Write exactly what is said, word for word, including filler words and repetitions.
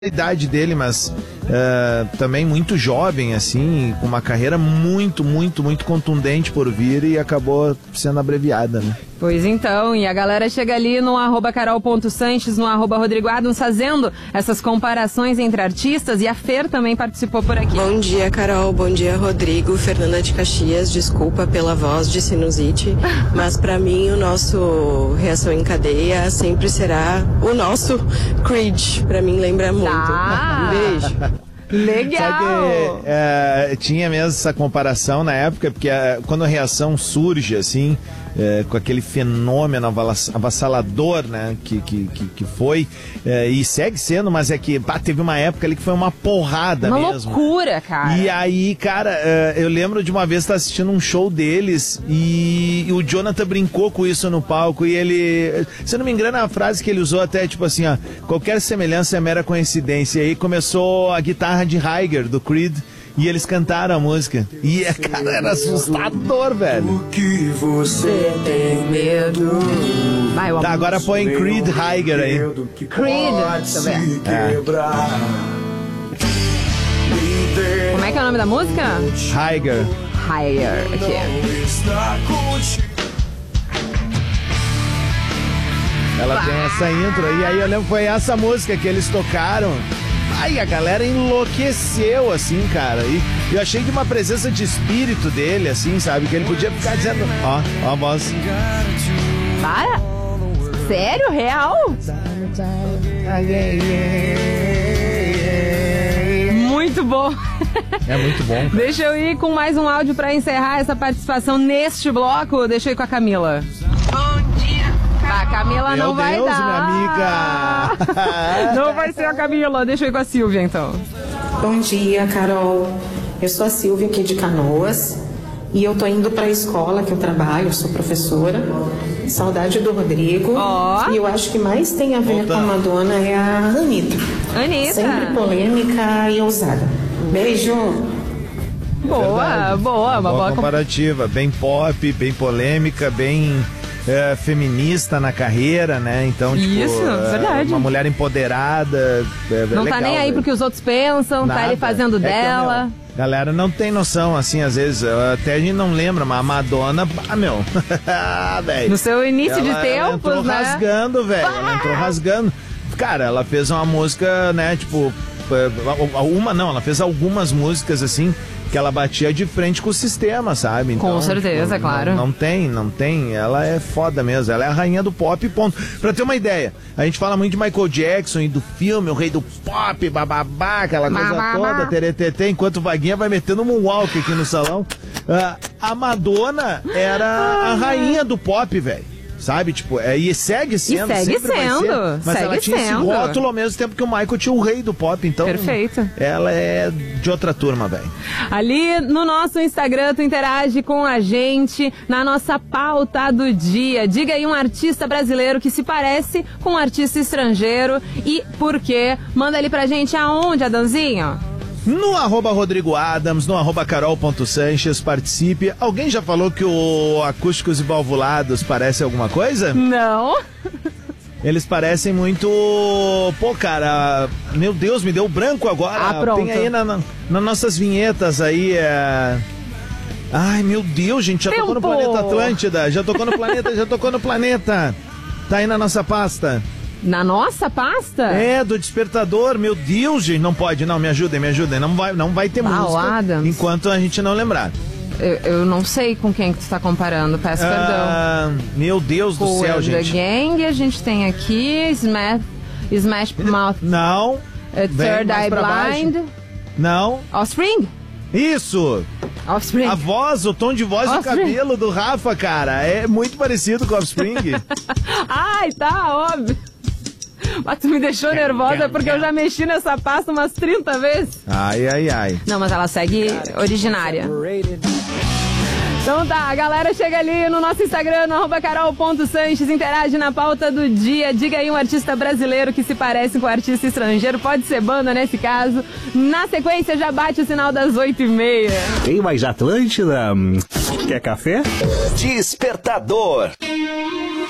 a idade dele, mas uh, também muito jovem, assim, com uma carreira muito, muito, muito contundente por vir e acabou sendo abreviada, né? Pois então, e a galera chega ali no arroba carol.sanches, no arroba Rodrigo Adams, fazendo essas comparações entre artistas, e a Fer também participou por aqui. Bom dia, Carol, bom dia, Rodrigo, Fernanda de Caxias, desculpa pela voz de sinusite, mas pra mim o nosso Reação em Cadeia sempre será o nosso Creed, pra mim lembra muito. Ah. Um beijo. Legal! Sabe que, é, tinha mesmo essa comparação na época, porque é, quando a Reação surge, assim, é, com aquele fenômeno avassalador, né, que, que, que, que foi, é, e segue sendo, mas é que pá, teve uma época ali que foi uma porrada uma mesmo. Uma loucura, cara. E aí, cara, é, eu lembro de uma vez estar assistindo um show deles e, e o Jonathan brincou com isso no palco e ele, se eu não me engano, a frase que ele usou até, tipo assim, ó, qualquer semelhança é mera coincidência. E aí começou a guitarra de Higher, do Creed, e eles cantaram a música. E, cara, era assustador, velho. O que você tem medo? Vai, Tá, agora põe Creed Higher aí. Creed, deixa eu ver. É. Como é que é o nome da música? Higher. Higher, aqui. Ela tem essa intro, e aí eu lembro que foi essa música que eles tocaram. Ai, a galera enlouqueceu, assim, cara. E eu achei de uma presença de espírito dele, assim, sabe? Que ele podia ficar dizendo, ó, ó a voz. Para? Sério? Real? Muito bom. É muito bom, cara. Deixa eu ir com mais um áudio pra encerrar essa participação neste bloco. Deixa eu ir com a Camila. Bom dia. A Camila Meu não vai Deus, dar. minha amiga. Não vai ser a Camila. Deixa eu ir com a Silvia, então. Bom dia, Carol. Eu sou a Silvia aqui de Canoas e eu tô indo pra escola que eu trabalho, eu sou professora. Saudade do Rodrigo. Ó. E eu acho que mais tem a ver com a Madonna é a Anitta. Anitta. Sempre polêmica e ousada. Beijo. Boa, Verdade. boa. Uma Boa boa comparativa. Bem pop, bem polêmica, bem... É, feminista na carreira, né? Então, tipo, Isso, verdade. Uma mulher empoderada. É, Não legal, tá nem aí velho. pro que os outros pensam, Nada. tá ali fazendo É que, dela. meu, galera não tem noção, assim, às vezes, até a gente não lembra, mas a Madonna, ah, meu, velho. No seu início ela, de ela tempos, entrou né? rasgando, velho, ela entrou rasgando. Cara, ela fez uma música, né, tipo, uma não, ela fez algumas músicas, assim, que ela batia de frente com o sistema, sabe? Então, com certeza, tipo, claro. Não, não tem, não tem. Ela é foda mesmo. Ela é a rainha do pop, ponto. Pra ter uma ideia, a gente fala muito de Michael Jackson e do filme, o rei do pop, bababá, aquela coisa Bababá. toda, teretetê, enquanto o Vaguinha vai metendo um moonwalk aqui no salão. Uh, a Madonna era a rainha do pop, velho. Sabe, tipo, é, e segue sendo, e segue sempre vai sendo, ser, mas segue ela tinha sendo. esse rótulo ao mesmo tempo que o Michael tinha o rei do pop, então... Perfeito. Ela é de outra turma, velho. Ali no nosso Instagram, tu interage com a gente na nossa pauta do dia. Diga aí um artista brasileiro que se parece com um artista estrangeiro e por quê? Manda ali pra gente aonde, Adãozinho? No arroba Rodrigo Adams, no arroba carol.sanches, participe. Alguém já falou que o Acústicos e Valvulados parece alguma coisa? Não. Eles parecem muito... Pô, cara, meu Deus, me deu branco agora. Ah, pronto. Tem aí na, na, nas nossas vinhetas aí, é... Ai, meu Deus, gente, já Tempo. tocou no Planeta Atlântida, já tocou no Planeta, já tocou no Planeta. Tá aí na nossa pasta. Na nossa pasta? É, do Despertador, meu Deus, gente, não pode, não, me ajudem, me ajudem, não vai, não vai ter Ah, o música Adams. enquanto a gente não lembrar. Eu, eu não sei com quem que tu tá comparando, peço Ah, meu Deus do perdão. céu, Cool and gente. the Gang, a gente tem aqui Smash, Smash Mouth, Não, uh, vem Third mais Eye pra baixo. Blind, Não, Offspring? isso, Offspring. a voz, o tom de voz e o Offspring. cabelo do Rafa, cara, é muito parecido com o Offspring. Ai, tá, óbvio. Mas tu me deixou nervosa porque eu já mexi nessa pasta umas trinta vezes. Ai, ai, ai. Não, mas ela segue originária. Então tá, a galera chega ali no nosso Instagram, no arroba carol.sanches, interage na pauta do dia. Diga aí um artista brasileiro que se parece com um artista estrangeiro. Pode ser banda nesse caso. Na sequência já bate o sinal das oito e meia. Tem mais Atlântida? Quer café? Despertador.